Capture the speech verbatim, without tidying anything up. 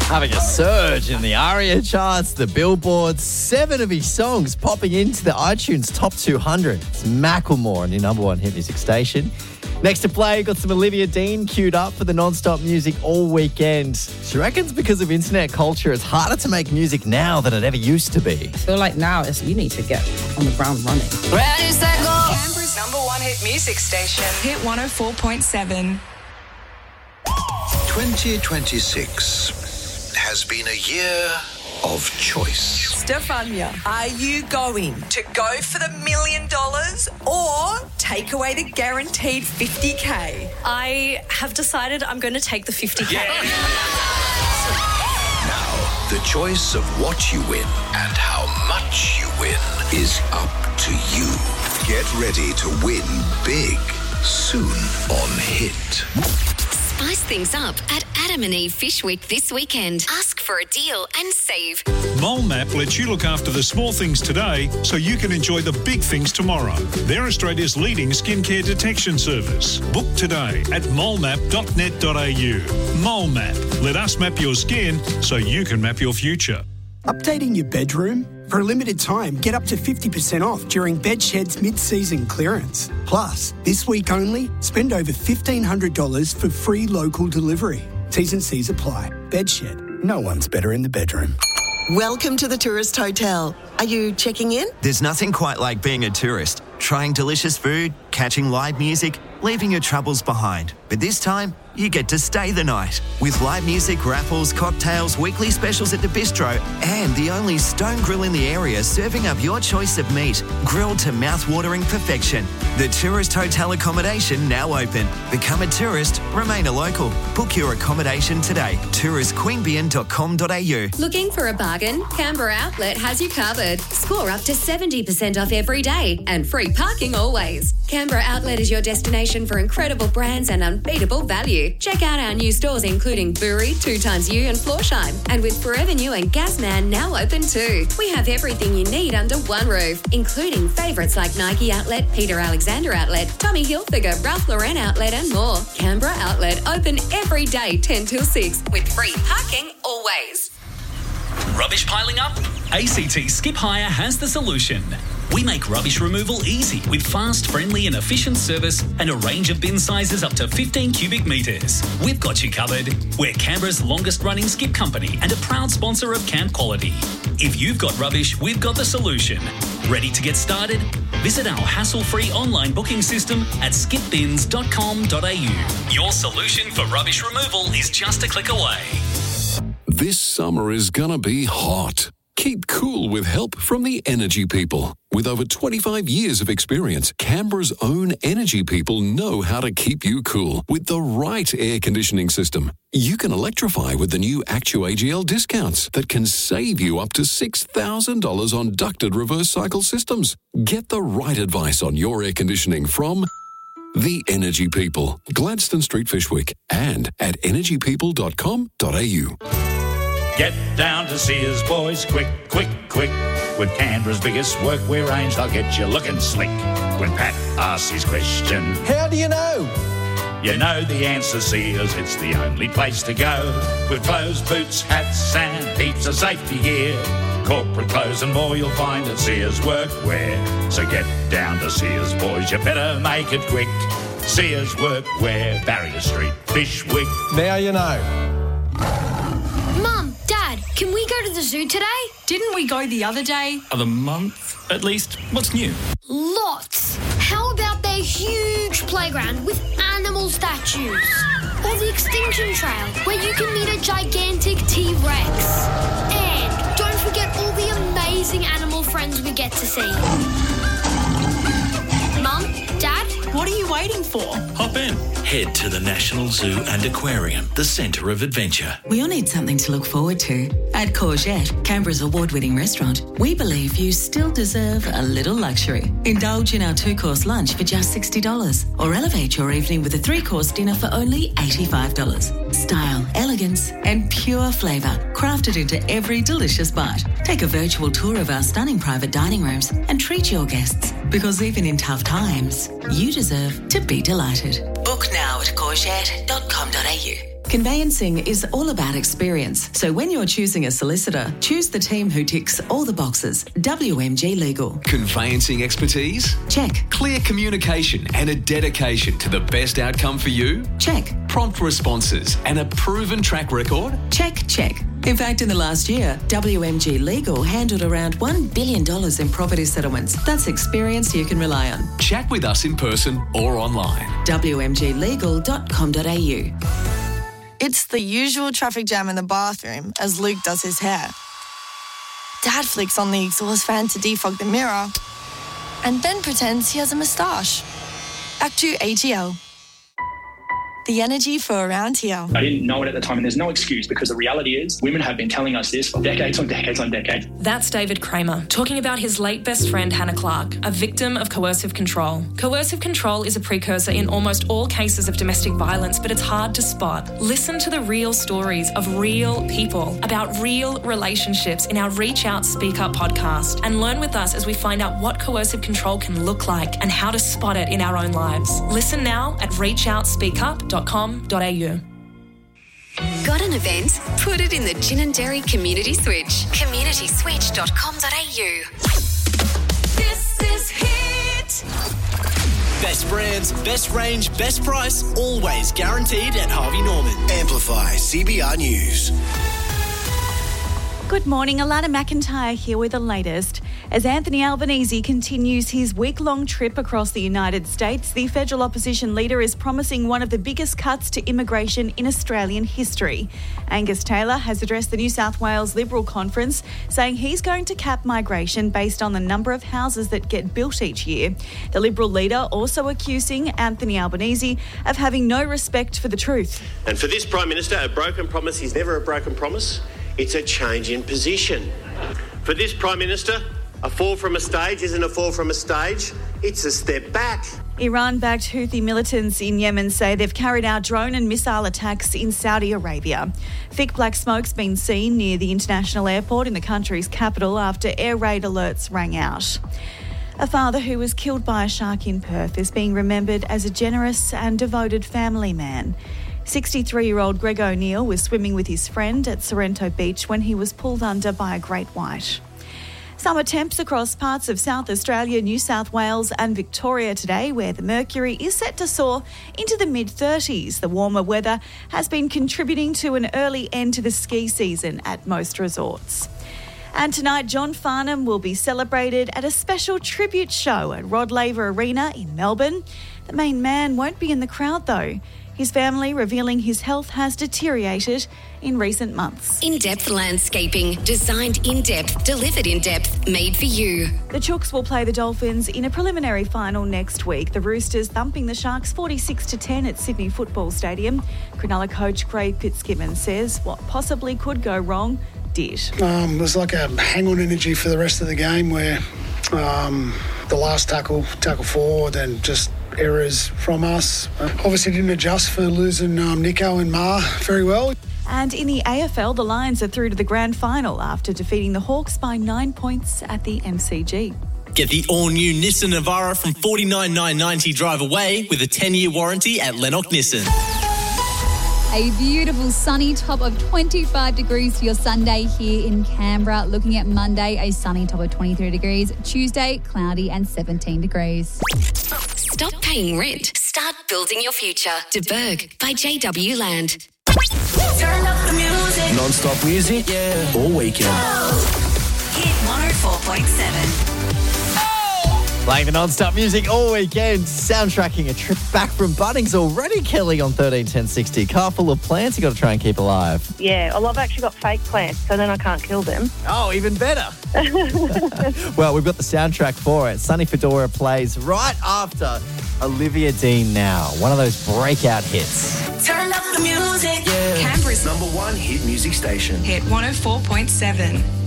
Having a surge in the ARIA charts, the Billboard, seven of his songs popping into the iTunes Top two hundred. It's Macklemore on your number one hit music station. Next to play, got some Olivia Dean queued up for the non-stop music all weekend. She reckons because of internet culture, it's harder to make music now than it ever used to be. I feel like now it's, you need to get on the ground running. Ready, set, go! Canberra's number one hit music station. Hit one oh four point seven. twenty twenty-six has been a year of choice. Stefania, are you going to go for the million dollars or take away the guaranteed fifty K? I have decided I'm going to take the fifty K. Yeah. Now, the choice of what you win and how much you win is up to you. Get ready to win big soon on Hit. Spice things up at Adam and Eve Fish Week this weekend. Ask for a deal and save. Mole Map lets you look after the small things today so you can enjoy the big things tomorrow. They're Australia's leading skincare detection service. Book today at mole map dot net dot a u. Mole Map. Let us map your skin so you can map your future. Updating your bedroom? For a limited time, get up to fifty percent off during Bedshed's mid-season clearance. Plus, this week only, spend over fifteen hundred dollars for free local delivery. T's and C's apply. Bedshed. No one's better in the bedroom. Welcome to the Tourist Hotel. Are you checking in? There's nothing quite like being a tourist. Trying delicious food, catching live music, leaving your troubles behind. But this time, you get to stay the night. With live music, raffles, cocktails, weekly specials at the bistro, and the only stone grill in the area serving up your choice of meat, grilled to mouth-watering perfection. The Tourist Hotel accommodation now open. Become a tourist, remain a local. Book your accommodation today. tourist queanbeyan dot com dot a u. Looking for a bargain? Canberra Outlet has you covered. Score up to seventy percent off every day and free parking always. Canberra Outlet is your destination for incredible brands and unbeatable value. Check out our new stores including Bury, Two Times U and Florsheim. And with Forever New and Gasman now open too. We have everything you need under one roof, including favourites like Nike Outlet, Peter Alexander Outlet, Tommy Hilfiger, Ralph Lauren Outlet and more. Canberra Outlet open every day ten till six with free parking always. Rubbish piling up? A C T Skip Hire has the solution. We make rubbish removal easy with fast, friendly and efficient service and a range of bin sizes up to fifteen cubic metres. We've got you covered. We're Canberra's longest running skip company and a proud sponsor of Camp Quality. If you've got rubbish, we've got the solution. Ready to get started? Visit our hassle-free online booking system at skip bins dot com dot a u. Your solution for rubbish removal is just a click away. This summer is gonna be hot. Keep cool with help from the Energy People. With over twenty-five years of experience, Canberra's own Energy People know how to keep you cool with the right air conditioning system. You can electrify with the new ActuAGL discounts that can save you up to six thousand dollars on ducted reverse cycle systems. Get the right advice on your air conditioning from the Energy People, Gladstone Street, Fishwick, and at energy people dot com dot a u. Get down to Sears, boys, quick, quick, quick. With Canberra's biggest workwear range, they'll get you looking slick. When Pat asks his question, how do you know? You know the answer, Sears, it's the only place to go. With clothes, boots, hats and heaps of safety gear. Corporate clothes and more you'll find at Sears Workwear. So get down to Sears, boys, you better make it quick. Sears Workwear, Barrier Street, Fishwick. Now you know. Mum, Dad, can we go to the zoo today? Didn't we go the other day? Other month, at least. What's new? Lots. How about their huge playground with animal statues? Or the Extinction Trail, where you can meet a gigantic T-Rex. And don't forget all the amazing animal friends we get to see. Mum, Dad? What are you waiting for? Hop in. Head to the National Zoo and Aquarium, the centre of adventure. We all need something to look forward to. At Courgette, Canberra's award-winning restaurant, we believe you still deserve a little luxury. Indulge in our two-course lunch for just sixty dollars or elevate your evening with a three-course dinner for only eighty-five dollars. Style, elegance and pure flavour crafted into every delicious bite. Take a virtual tour of our stunning private dining rooms and treat your guests, because even in tough times, you deserve to be delighted. Book now at courgette dot com dot a u. Conveyancing is all about experience. So when you're choosing a solicitor, choose the team who ticks all the boxes. W M G Legal. Conveyancing expertise? Check. Clear communication and a dedication to the best outcome for you? Check. Prompt responses and a proven track record? Check, check. In fact, in the last year, W M G Legal handled around one billion dollars in property settlements. That's experience you can rely on. Chat with us in person or online. w m g legal dot com dot a u. It's the usual traffic jam in the bathroom as Luke does his hair. Dad flicks on the exhaust fan to defog the mirror and then pretends he has a moustache. Act two A G L. The energy for around here. I didn't know it at the time, and there's no excuse because the reality is women have been telling us this for decades on decades on decades. That's David Kramer talking about his late best friend Hannah Clark, a victim of coercive control. Coercive control is a precursor in almost all cases of domestic violence, but it's hard to spot. Listen to the real stories of real people about real relationships in our Reach Out, Speak Up podcast, and learn with us as we find out what coercive control can look like and how to spot it in our own lives. Listen now at reach out speak up dot com dot a u. Got an event? Put it in the Gin and Dairy Community Switch. community switch dot com dot a u. This is Hit. Best brands, best range, best price, always guaranteed at Harvey Norman. Amplify C B R News. Good morning, Alana McIntyre here with the latest. As Anthony Albanese continues his week-long trip across the United States, the federal opposition leader is promising one of the biggest cuts to immigration in Australian history. Angus Taylor has addressed the New South Wales Liberal Conference, saying he's going to cap migration based on the number of houses that get built each year. The Liberal leader also accusing Anthony Albanese of having no respect for the truth. And for this Prime Minister, a broken promise is never a broken promise. It's a change in position. For this Prime Minister, a fall from a stage isn't a fall from a stage, it's a step back. Iran-backed Houthi militants in Yemen say they've carried out drone and missile attacks in Saudi Arabia. Thick black smoke's been seen near the international airport in the country's capital after air raid alerts rang out. A father who was killed by a shark in Perth is being remembered as a generous and devoted family man. sixty-three-year-old Greg O'Neill was swimming with his friend at Sorrento Beach when he was pulled under by a great white. Summer temps across parts of South Australia, New South Wales and Victoria today, where the mercury is set to soar into the mid-thirties. The warmer weather has been contributing to an early end to the ski season at most resorts. And tonight, John Farnham will be celebrated at a special tribute show at Rod Laver Arena in Melbourne. The main man won't be in the crowd, though. His family revealing his health has deteriorated in recent months. In-depth landscaping, designed in-depth, delivered in-depth, made for you. The Chooks will play the Dolphins in a preliminary final next week. The Roosters thumping the Sharks forty-six to ten at Sydney Football Stadium. Cronulla coach Craig Fitzgibbon says what possibly could go wrong did. Um, there's like a hang-on energy for the rest of the game where um, the last tackle, tackle forward, and just errors from us. Uh, obviously didn't adjust for losing um, Nico and Ma very well. And in the A F L, the Lions are through to the grand final after defeating the Hawks by nine points at the M C G. Get the all-new Nissan Navara from forty-nine thousand nine hundred ninety drive away with a ten-year warranty at Lennox Nissan. A beautiful sunny top of twenty-five degrees for your Sunday here in Canberra. Looking at Monday, a sunny top of twenty-three degrees. Tuesday, cloudy and seventeen degrees. Stop paying rent. Start building your future. DeBerg by J W Land. Turn up the music. Non-stop music, yeah, all weekend. Hit one oh four point seven. Playing the non-stop music all weekend, soundtracking a trip back from Bunnings already, Kelly, on thirteen ten sixty. Car full of plants you got to try and keep alive. Yeah, well, I've actually got fake plants, so then I can't kill them. Oh, even better. Well, we've got the soundtrack for it. Sunny Fedora plays right after Olivia Dean Now, one of those breakout hits. Turn up the music. Yeah. Canberra's number one hit music station. Hit one oh four point seven.